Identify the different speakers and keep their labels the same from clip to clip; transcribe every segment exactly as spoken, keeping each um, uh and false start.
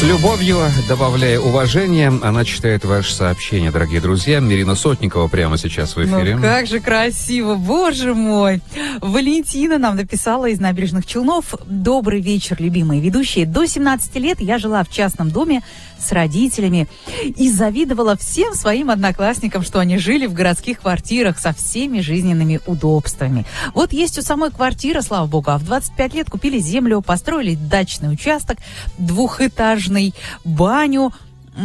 Speaker 1: любовью, добавляя уважение, она читает ваши сообщения, дорогие друзья. Ирина Сотникова прямо сейчас в эфире.
Speaker 2: Ну, как же красиво, боже мой. Валентина нам написала из Набережных Челнов. Добрый вечер, любимые ведущие. До семнадцати лет я жила в частном доме с родителями и завидовала всем своим одноклассникам, что они жили в городских квартирах со всеми жизненными удобствами. Вот есть у самой квартира, слава богу, а в двадцать пять лет купили землю, построили дачный участок, двухэтажный, баню,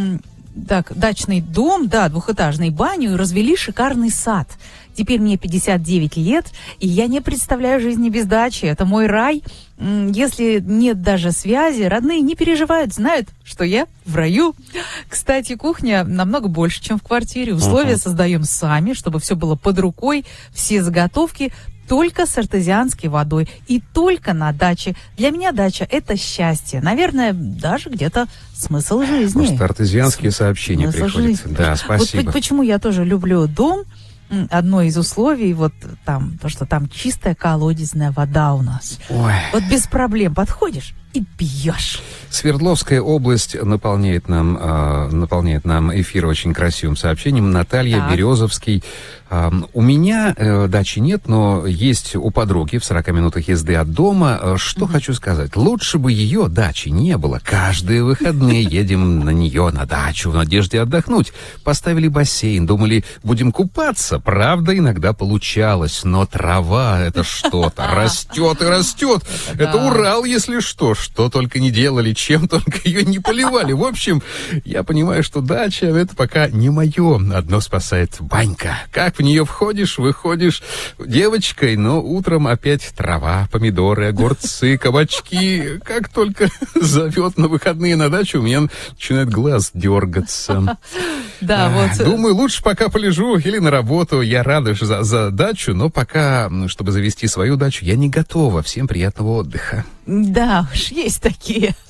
Speaker 2: так, дачный дом, да, двухэтажный, баню и развели шикарный сад. Теперь мне пятьдесят девять лет, и я не представляю жизни без дачи. Это мой рай. Если нет даже связи, родные не переживают, знают, что я в раю. Кстати, кухня намного больше, чем в квартире. Условия uh-huh. создаем сами, чтобы все было под рукой, все заготовки только с артезианской водой и только на даче. Для меня дача – это счастье. Наверное, даже где-то смысл жизни.
Speaker 1: Просто артезианские сообщения
Speaker 2: смысл
Speaker 1: приходят.
Speaker 2: Жизни.
Speaker 1: Да, спасибо.
Speaker 2: Вот почему я тоже люблю дом. Одно из условий, вот там, то, что там чистая колодезная вода у нас.
Speaker 1: Ой.
Speaker 2: Вот без проблем подходишь и пьешь.
Speaker 1: Свердловская область наполняет нам, э, наполняет нам эфир очень красивым сообщением. Наталья
Speaker 2: так.
Speaker 1: Березовский. Э, у меня э, дачи нет, но есть у подруги в сорока минутах езды от дома. Э, что mm-hmm. хочу сказать. Лучше бы ее дачи не было. Каждые выходные едем на нее, на дачу, в надежде отдохнуть. Поставили бассейн, думали, будем купаться. Правда, иногда получалось, но трава — это что-то. Растет и растет. Это Урал, если что. Что только не делали, чем только ее не поливали. В общем, я понимаю, что дача — это пока не мое. Одно спасает банька. Как в нее входишь, выходишь девочкой, но утром опять трава, помидоры, огурцы, кабачки. Как только зовет на выходные на дачу, у меня начинает глаз дергаться.
Speaker 2: Да, вот.
Speaker 1: Думаю, лучше пока полежу или на работу. Я рада за, за дачу, но пока, чтобы завести свою дачу, я не готова. Всем приятного отдыха.
Speaker 2: Да уж, есть такие.